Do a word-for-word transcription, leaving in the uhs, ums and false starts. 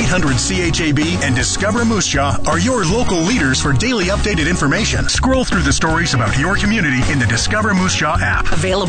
hundred C H A B and Discover Moose Jaw are your local leaders for daily updated information. Scroll through the stories about your community in the Discover Moose Jaw app. Available